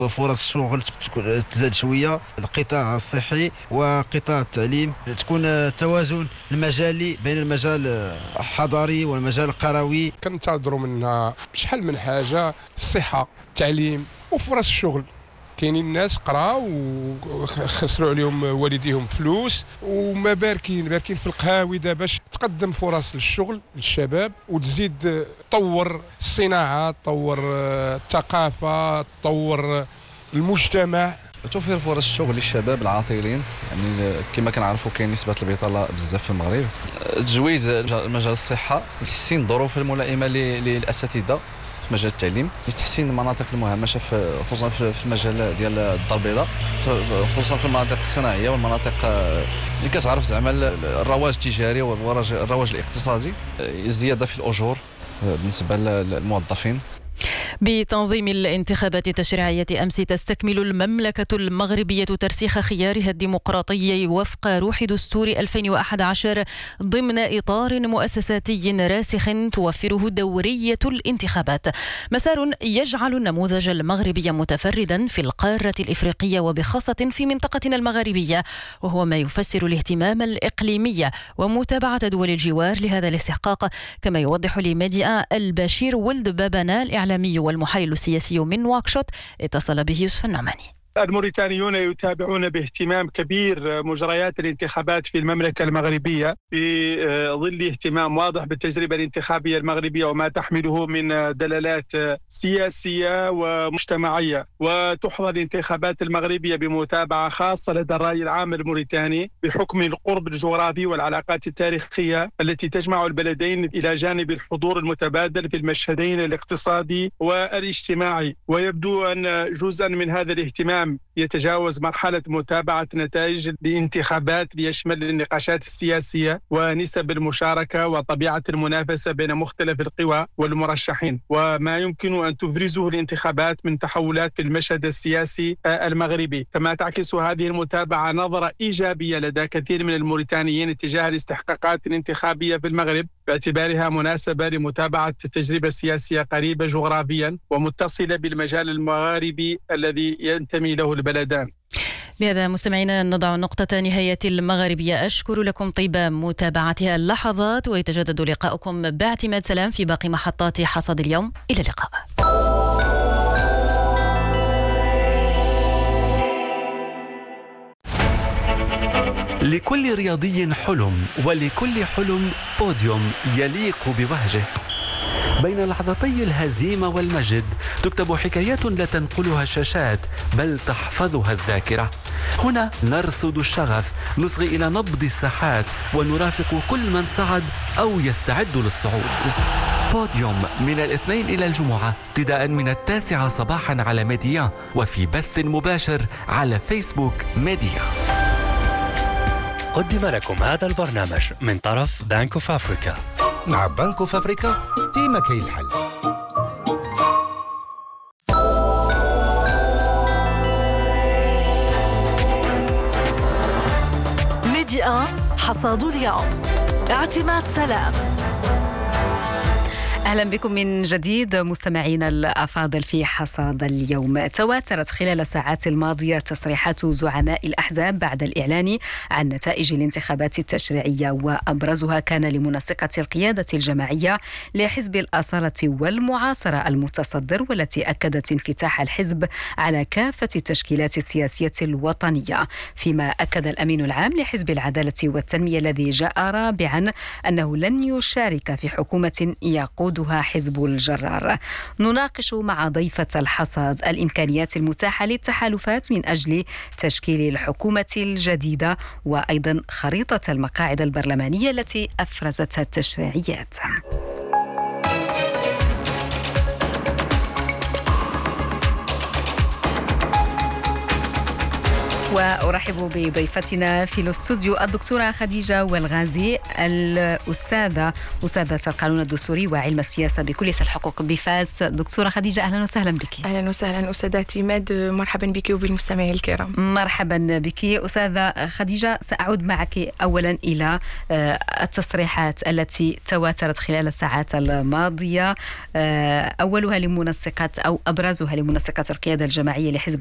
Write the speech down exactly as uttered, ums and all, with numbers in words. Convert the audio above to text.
فرص الشغل تزاد شويه، القطاع الصحي وقطاع التعليم تكون توازن المجالي بين المجال الحضاري والمجال القروي. كنتظروا منها شحال من حاجه، الصحه، التعليم وفرص الشغل. كاينين الناس قراو وخسروا عليهم والديهم فلوس وما باركين باركين في القهاوي دابا باش تقدم فرص للشغل للشباب وتزيد تطور الصناعه، تطور الثقافه، تطور المجتمع، توفير فرص الشغل للشباب العاطلين. يعني كما كنعرفوا كاين نسبه البطاله بزاف في المغرب. تجويد مجال الصحه، تحسين الظروف الملائمه للاساتذه في مجال التعليم، لتحسين المناطق المهمشه خصوصا في المجال ديال الدار البيضاء، خصوصا في المناطق الصناعيه والمناطق اللي كتعرف زعما الرواج التجاري والرواج الاقتصادي، الزياده في الاجور بالنسبه للموظفين. بتنظيم الانتخابات التشريعية أمس تستكمل المملكة المغربية ترسيخ خيارها الديمقراطي وفق روح دستور ألفين وأحد عشر ضمن إطار مؤسساتي راسخ توفره دورية الانتخابات، مسار يجعل النموذج المغربي متفردا في القارة الإفريقية وبخاصة في منطقتنا المغاربية، وهو ما يفسر الاهتمام الإقليمي ومتابعة دول الجوار لهذا الاستحقاق، كما يوضح لميديا البشير ولد بابنا الإعلامي والمحلل السياسي من نواكشوط. اتصل به يوسف النعماني. الموريتانيون يتابعون باهتمام كبير مجريات الانتخابات في المملكة المغربية في ظل اهتمام واضح بالتجربة الانتخابية المغربية وما تحمله من دلالات سياسية ومجتمعية. وتحظى الانتخابات المغربية بمتابعة خاصة لدى الرأي العام الموريتاني بحكم القرب الجغرافي والعلاقات التاريخية التي تجمع البلدين إلى جانب الحضور المتبادل في المشهدين الاقتصادي والاجتماعي. ويبدو أن جزءا من هذا الاهتمام يتجاوز مرحلة متابعة نتائج الانتخابات ليشمل النقاشات السياسية ونسب المشاركة وطبيعة المنافسة بين مختلف القوى والمرشحين، وما يمكن أن تفرزه الانتخابات من تحولات في المشهد السياسي المغربي. كما تعكس هذه المتابعة نظرة إيجابية لدى كثير من الموريتانيين تجاه الاستحقاقات الانتخابية في المغرب، باعتبارها مناسبة لمتابعة التجربة السياسية قريبة جغرافيا ومتصلة بالمجال المغاربي الذي ينتمي له البلدان. بهذا مستمعينا نضع نقطة نهاية المغربية. أشكر لكم طيب متابعتها اللحظات، ويتجدد لقاؤكم باعتماد سلام في باقي محطات حصاد اليوم. إلى اللقاء. لكل رياضي حلم، ولكل حلم بوديوم يليق بوهجه. بين لحظتي الهزيمة والمجد تكتب حكايات لا تنقلها الشاشات بل تحفظها الذاكرة. هنا نرصد الشغف، نصغي إلى نبض الساحات، ونرافق كل من صعد أو يستعد للصعود. بوديوم من الاثنين إلى الجمعة ابتداء من التاسعة صباحا على ميديا، وفي بث مباشر على فيسبوك ميديا. قدم لكم هذا البرنامج من طرف بانك اوف افريكا. مع بانك اوف افريكا ديما كاين الحل. ميديا حصاد اليوم. اعتماد سلام. أهلا بكم من جديد مستمعينا الأفاضل في حصاد اليوم. تواترت خلال الساعات الماضية تصريحات زعماء الأحزاب بعد الإعلان عن نتائج الانتخابات التشريعية، وأبرزها كان لمنسقة القيادة الجماعية لحزب الأصالة والمعاصرة المتصدر، والتي أكدت انفتاح الحزب على كافة التشكيلات السياسية الوطنية. فيما أكد الأمين العام لحزب العدالة والتنمية الذي جاء رابعا أنه لن يشارك في حكومة يقود حزب الجرار. نناقش مع ضيفة الحصاد الإمكانيات المتاحة للتحالفات من أجل تشكيل الحكومة الجديدة، وأيضا خريطة المقاعد البرلمانية التي أفرزتها التشريعيات. وأرحب بضيفتنا في الاستوديو الدكتورة خديجة والغازي، الأستاذة أستاذة القانون الدستوري وعلم السياسة بكلية الحقوق بفاس. دكتورة خديجة أهلا وسهلا بك. أهلا وسهلا أستاذة عماد، مرحبا بك وبالمستمعين الكرام. مرحبا بك أستاذة خديجة. سأعود معك أولا إلى التصريحات التي تواترت خلال الساعات الماضية، أولها لمنسقات أو أبرزها لمنسقات القيادة الجماعية لحزب